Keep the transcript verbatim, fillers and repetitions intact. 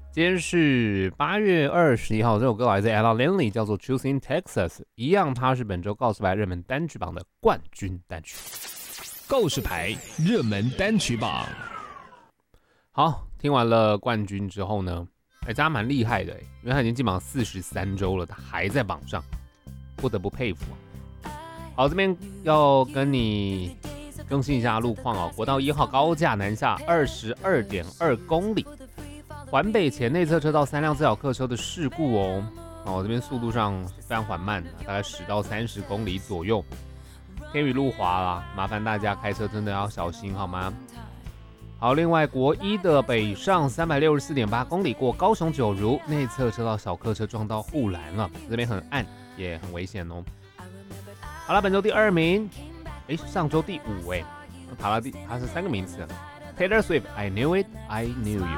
今天是八月二十一号，这首歌来自 Ella Langley， 叫做 Choosing Texas， 一样，它是本周告示牌热门单曲榜的冠军单曲。 告示牌热门单曲榜。 好，听完了冠军之后呢，哎，他蛮厉害的，因为他已经进榜四十三周了，他还在榜上，不得不佩服啊。好，这边要跟你更新一下路况哦。国道一号高架南下二十二点二公里，环北前内侧车道三辆自小客车的事故哦。哦，这边速度上非常缓慢，大概十到三十公里左右。天雨路滑啦，麻烦大家开车真的要小心好吗？好，另外国一的北上三百六十四点八公里过高雄九如，内侧车道小客车撞到护栏了，这边很暗也很危险哦。好了，本周第二名，哎，上周第五哎，爬了第，它是三个名次。Taylor Swift，I Knew It, I Knew You。